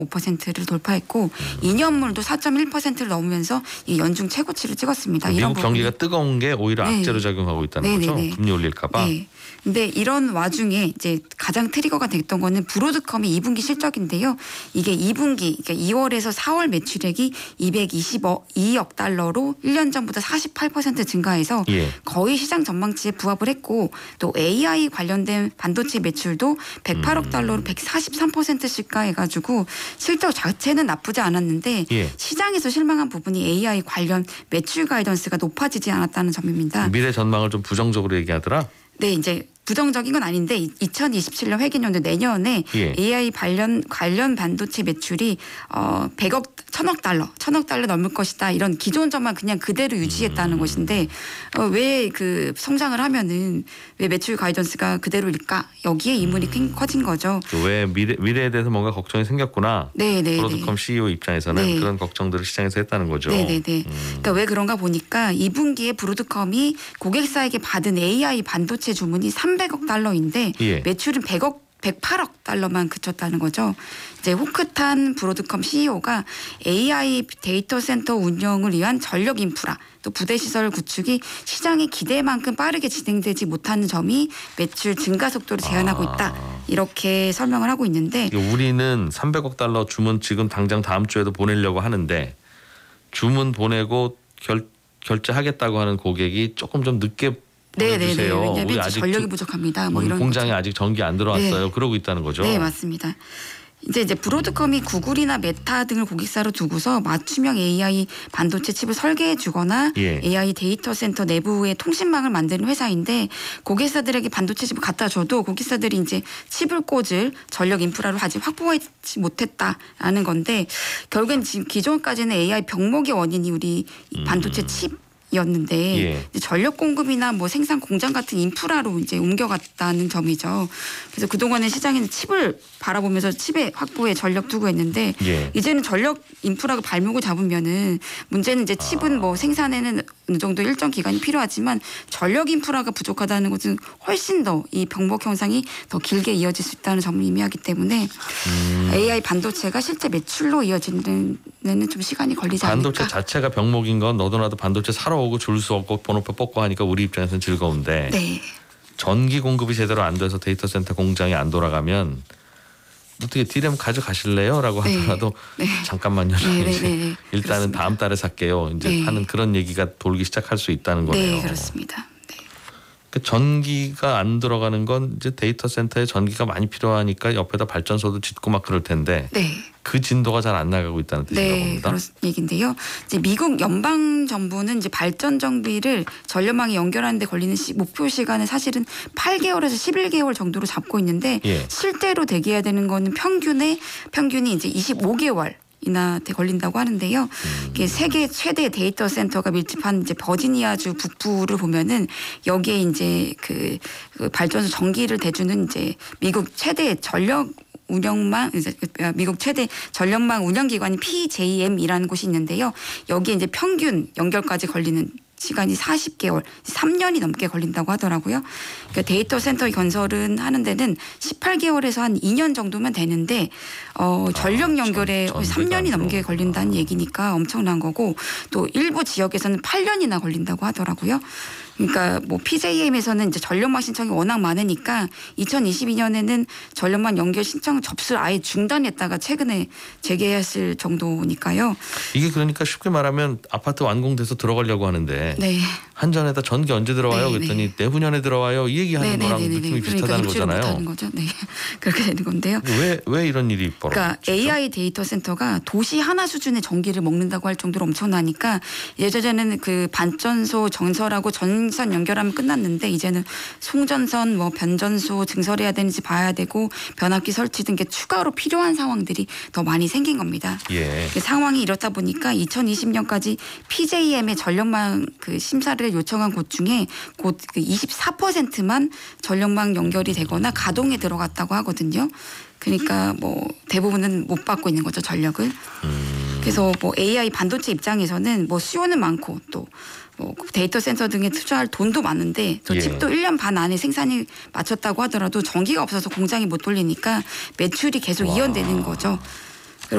5%를 돌파했고 2년물도 4.1%를 넘으면서 이 연중 최고치를 찍었습니다. 미국 경기가 뜨거운 게 오히려 악재로 작용하고 있다는 거죠. 금리 올릴까 봐. 네. 근데 이런 와중에 이제 가장 트리거가 됐던 거는 브로드컴이 2분기 실적인데요. 이게 2분기 그러니까 2월에서 4월 매출액이 222억 달러로 1년 전보다 48% 증가해서 거의 시장 전망치에 부합을 했고 또 AI 관련된 반도체 매출도 108억 달러로 143% 증가해가지고 실적 자체는 나쁘지 않았는데 시장에서 실망한 부분이 AI 관련 매출 가이던스가 높아지지 않았다는 점입니다. 미래 전망을 좀 부정적으로 얘기하더라? 네, 이제 부정적인 건 아닌데 2027년 회계연도 내년에 AI 관련 반도체 매출이 1,000억 달러 넘을 것이다. 이런 기존 전망 그냥 그대로 유지했다는 것인데 왜 그 성장을 하면은 왜 매출 가이던스가 그대로일까? 여기에 의문이 커진 거죠. 왜 미래에 대해서 뭔가 걱정이 생겼구나. 브로드컴 CEO 입장에서는 그런 걱정들을 시장에서 했다는 거죠. 그러니까 왜 그런가 보니까 2분기에 브로드컴이 고객사에게 받은 AI 반도체 주문이 300억 달러인데 매출은 108억 달러만 그쳤다는 거죠. 이제 호크탄 브로드컴 CEO가 AI 데이터 센터 운영을 위한 전력 인프라 또 부대 시설 구축이 시장의 기대만큼 빠르게 진행되지 못하는 점이 매출 증가 속도를 제한하고 있다. 이렇게 설명을 하고 있는데 우리는 300억 달러 주문 지금 당장 다음 주에도 보내려고 하는데 주문 보내고 결제하겠다고 하는 고객이 조금 좀 늦게 보내주세요. 왜냐하면 아직 전력이 부족합니다. 뭐 이런 공장에 거죠. 아직 전기 안 들어왔어요. 그러고 있다는 거죠. 네, 맞습니다. 이제 브로드컴이 구글이나 메타 등을 고객사로 두고서 맞춤형 AI 반도체 칩을 설계해 주거나 AI 데이터 센터 내부의 통신망을 만드는 회사인데 고객사들에게 반도체 칩을 갖다 줘도 고객사들이 이제 칩을 꽂을 전력 인프라를 아직 확보하지 못했다라는 건데 결국엔 지금 기존까지는 AI 병목의 원인이 우리 반도체 칩 였는데 전력 공급이나 뭐 생산 공장 같은 인프라로 이제 옮겨갔다는 점이죠. 그래서 그동안은 시장에는 칩을 바라보면서 칩의 확보에 전력 두고 했는데 이제는 전력 인프라가 발목을 잡으면은 문제는 이제 칩은 뭐 생산에는 어느 정도 일정 기간이 필요하지만 전력 인프라가 부족하다는 것은 훨씬 더 이 병목 현상이 더 길게 이어질 수 있다는 점을 의미하기 때문에 AI 반도체가 실제 매출로 이어지는 데는 좀 시간이 걸리지 않을까. 반도체 자체가 병목인 건 너도 나도 반도체 사러 오고 줄 수 없고 번호표 뽑고 하니까 우리 입장에서는 즐거운데 전기 공급이 제대로 안 돼서 데이터 센터 공장이 안 돌아가면 어떻게 디램 가져가실래요? 라고 하더라도 잠깐만요. 일단은 그렇습니다. 다음 달에 살게요. 이제 하는 그런 얘기가 돌기 시작할 수 있다는 거네요. 네, 그렇습니다. 그러니까 전기가 안 들어가는 건 이제 데이터 센터에 전기가 많이 필요하니까 옆에다 발전소도 짓고 막 그럴 텐데 그 진도가 잘 안 나가고 있다는 뜻인가 봅니다. 그런 얘기인데요. 이제 미국 연방 정부는 이제 발전 정비를 전력망에 연결하는 데 걸리는 목표 시간은 사실은 8개월에서 11개월 정도로 잡고 있는데 실제로 대기해야 되는 거는 평균이 이제 25개월. 이나 걸린다고 하는데요. 이게 세계 최대 데이터 센터가 밀집한 이제 버지니아주 북부를 보면은 여기에 이제 그 발전소 전기를 대주는 이제 미국 최대 전력 운영망 미국 최대 전력망 운영기관이 PJM이라는 곳이 있는데요. 여기에 이제 평균 연결까지 걸리는 시간이 40개월, 3년이 넘게 걸린다고 하더라고요. 그러니까 데이터 센터 건설은 하는 데는 18개월에서 한 2년 정도면 되는데 전력 연결에 3년이 넘게 걸린다는 얘기니까 엄청난 거고 또 일부 지역에서는 8년이나 걸린다고 하더라고요. 그러니까 뭐 PJM에서는 이제 전력망 신청이 워낙 많으니까 2022년에는 전력망 연결 신청 접수를 아예 중단했다가 최근에 재개했을 정도니까요. 이게 그러니까 쉽게 말하면 아파트 완공돼서 들어가려고 하는데 한전에다 전기 언제 들어와요? 그랬더니 내후년에 들어와요. 이 얘기하는 거랑 느낌이 비슷하다는 거잖아요. 그렇게 되는 건데요. 왜 이런 일이 벌어졌죠? 그러니까 AI 데이터 센터가 도시 하나 수준의 전기를 먹는다고 할 정도로 엄청나니까 예전에는 그 발전소 전설하고 전선 연결하면 끝났는데 이제는 송전선, 뭐 변전소 증설해야 되는지 봐야 되고 변압기 설치 등 게 추가로 필요한 상황들이 더 많이 생긴 겁니다. 상황이 이렇다 보니까 2020년까지 PJM의 전력망 그 심사를 요청한 곳 중에 곧 그 24%만 전력망 연결이 되거나 가동에 들어갔다고 하거든요. 그러니까 뭐 대부분은 못 받고 있는 거죠, 전력을. 그래서 뭐 AI 반도체 입장에서는 뭐 수요는 많고 또 뭐 데이터 센터 등에 투자할 돈도 많은데 또 칩도 1년 반 안에 생산이 마쳤다고 하더라도 전기가 없어서 공장이 못 돌리니까 매출이 계속 이연되는 거죠.